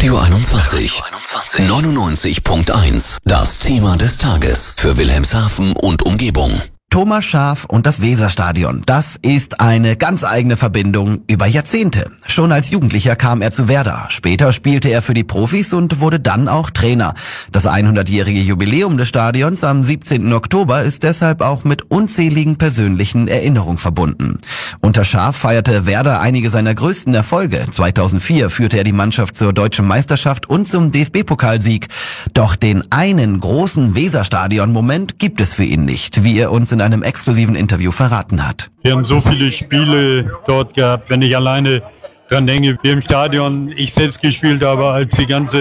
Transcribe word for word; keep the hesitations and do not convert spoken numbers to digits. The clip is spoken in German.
Radio einundzwanzig, neunundneunzig Punkt eins. Das Thema des Tages für Wilhelmshaven und Umgebung. Thomas Schaaf und das Weserstadion, das ist eine ganz eigene Verbindung über Jahrzehnte. Schon als Jugendlicher kam er zu Werder. Später spielte er für die Profis und wurde dann auch Trainer. Das hundertjährige Jubiläum des Stadions am siebzehnten Oktober ist deshalb auch mit unzähligen persönlichen Erinnerungen verbunden. Unter Schaaf feierte Werder einige seiner größten Erfolge. zweitausendvier führte er die Mannschaft zur deutschen Meisterschaft und zum D F B-Pokalsieg. Doch den einen großen Weserstadion-Moment gibt es für ihn nicht, wie er uns in einem exklusiven Interview verraten hat. Wir haben so viele Spiele dort gehabt, wenn ich alleine dran denke, wie im Stadion ich selbst gespielt habe, als die ganze